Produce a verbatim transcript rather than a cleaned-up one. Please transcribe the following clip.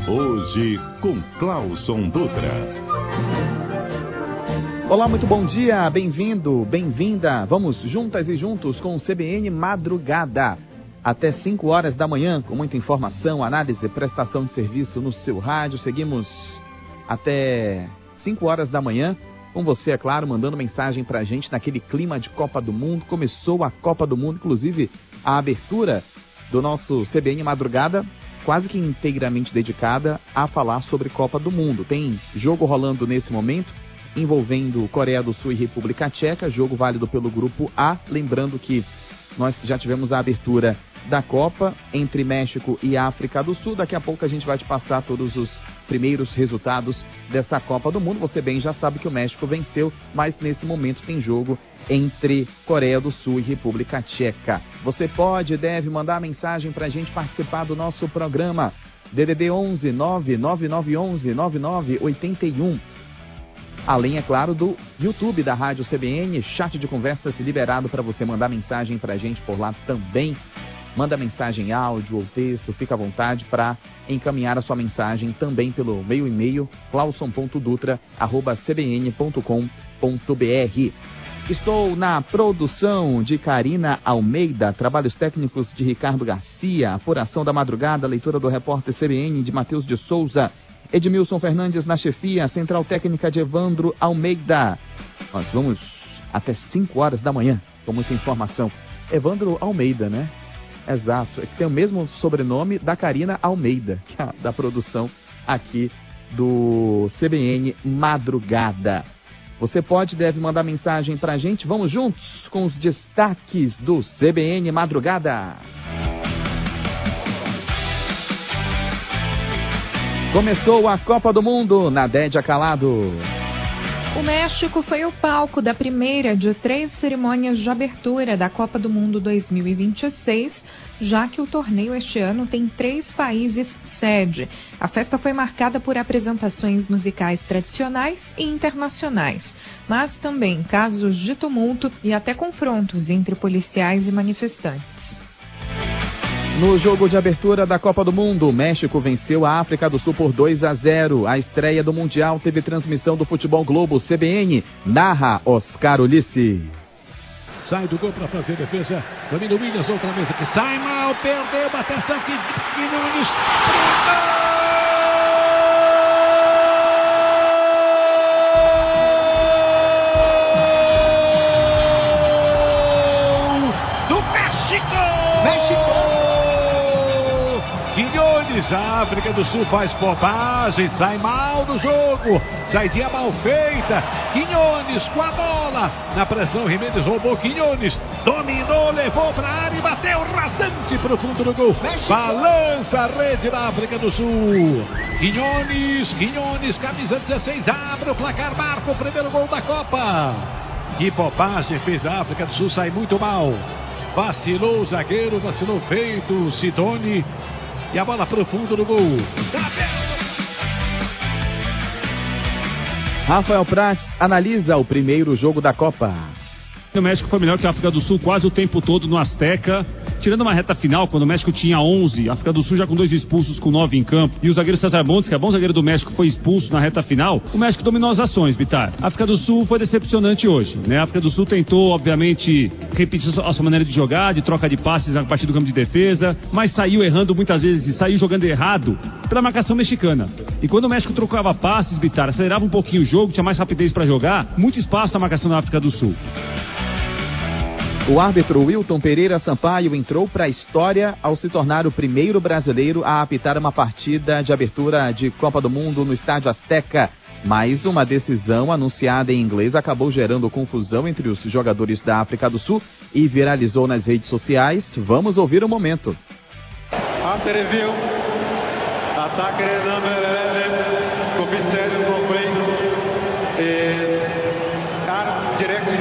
Hoje com Clauson Dutra. Olá, muito bom dia, bem-vindo, bem-vinda. Vamos juntas e juntos com o C B N Madrugada. Até cinco horas da manhã, com muita informação, análise e prestação de serviço no seu rádio. Seguimos até cinco horas da manhã. Com você, é claro, mandando mensagem pra gente naquele clima de Copa do Mundo. Começou a Copa do Mundo, inclusive a abertura do nosso C B N Madrugada, quase que inteiramente dedicada a falar sobre Copa do Mundo. Tem jogo rolando nesse momento, envolvendo Coreia do Sul e República Tcheca, jogo válido pelo Grupo A. Lembrando que nós já tivemos a abertura da Copa entre México e África do Sul. Daqui a pouco a gente vai te passar todos os primeiros resultados dessa Copa do Mundo. Você bem já sabe que o México venceu, mas nesse momento tem jogo entre Coreia do Sul e República Tcheca. Você pode e deve mandar mensagem para a gente participar do nosso programa. D D D onze nove nove nove um um nove nove oito um. Além, é claro, do YouTube da Rádio C B N, chat de conversas liberado para você mandar mensagem para a gente por lá também. Manda mensagem áudio ou texto, fica à vontade para encaminhar a sua mensagem também pelo meu e-mail, clauson ponto dutra arroba c b n ponto com ponto b r. Estou na produção de Karina Almeida, trabalhos técnicos de Ricardo Garcia, apuração da madrugada, leitura do repórter C B N de Matheus de Souza, Edmilson Fernandes na chefia, central técnica de Evandro Almeida. Nós vamos até cinco horas da manhã com muita informação. Evandro Almeida, né? Exato, é que tem o mesmo sobrenome da Karina Almeida, que é da produção aqui do C B N Madrugada. Você pode e deve mandar mensagem pra gente. Vamos juntos com os destaques do C B N Madrugada. Começou a Copa do Mundo na Dédia Calado. O México foi o palco da primeira de três cerimônias de abertura da Copa do Mundo dois mil e vinte e seis, já que o torneio este ano tem três países sede. A festa foi marcada por apresentações musicais tradicionais e internacionais, mas também casos de tumulto e até confrontos entre policiais e manifestantes. No jogo de abertura da Copa do Mundo, o México venceu a África do Sul por dois a zero. A estreia do Mundial teve transmissão do Futebol Globo C B N. Narra Oscar Ulisses. Sai do gol para fazer defesa. Domina o Williams outra vez aqui. Sai mal, perdeu. Atenção que Nunes. Do México! México! Quinones, a África do Sul faz bobagem, sai mal do jogo, saidinha mal feita, Quinones com a bola, na pressão, Jimenez roubou, Quinones dominou, levou para a área e bateu rasante para o fundo do gol, México. Balança a rede da África do Sul, Quinones, Quinones, camisa dezesseis, abre o placar, marca o primeiro gol da Copa. Que bobagem fez a África do Sul, sai muito mal, vacilou o zagueiro, vacilou feito, o Sidoni. E a bola para o fundo do gol. Rafael Prats analisa o primeiro jogo da Copa. O México foi melhor que a África do Sul quase o tempo todo no Azteca. Tirando uma reta final, quando o México tinha onze, a África do Sul já com dois expulsos, com nove em campo, e o zagueiro César Montes, que é bom zagueiro do México, foi expulso na reta final, o México dominou as ações, Bitar. A África do Sul foi decepcionante hoje, né? A África do Sul tentou, obviamente, repetir a sua maneira de jogar, de troca de passes a partir do campo de defesa, mas saiu errando muitas vezes, saiu jogando errado pela marcação mexicana. E quando o México trocava passes, Bitar, acelerava um pouquinho o jogo, tinha mais rapidez para jogar, muito espaço na marcação da África do Sul. O árbitro Wilton Pereira Sampaio entrou para a história ao se tornar o primeiro brasileiro a apitar uma partida de abertura de Copa do Mundo no Estádio Azteca. Mas uma decisão anunciada em inglês acabou gerando confusão entre os jogadores da África do Sul e viralizou nas redes sociais. Vamos ouvir o momento. After review, attacker number eleven, Copicelli